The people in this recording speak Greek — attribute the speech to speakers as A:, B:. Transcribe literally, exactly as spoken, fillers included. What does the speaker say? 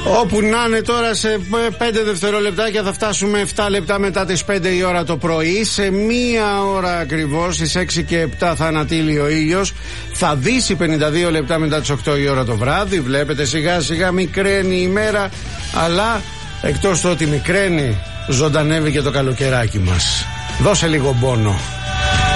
A: Όπου να είναι τώρα, σε πέντε δευτερόλεπτάκια θα φτάσουμε εφτά λεπτά μετά τις πέντε η ώρα το πρωί. Σε μία ώρα ακριβώς, στις έξι και επτά θα ανατείλει ο ήλιος. Θα δύσει πενήντα δύο λεπτά μετά τις οκτώ η ώρα το βράδυ. Βλέπετε, σιγά σιγά μικραίνει η μέρα, αλλά εκτός το ότι μικραίνει, ζωντανεύει και το καλοκαιράκι μας. Δώσε λίγο πόνο.